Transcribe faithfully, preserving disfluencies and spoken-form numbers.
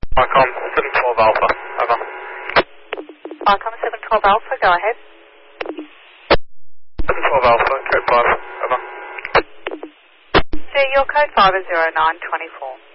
Qualcomm seven twelve Alpha, over. Qualcomm seven twelve Alpha, go ahead. seven twelve Alpha, code five, over. See, your code five is zero nine two four.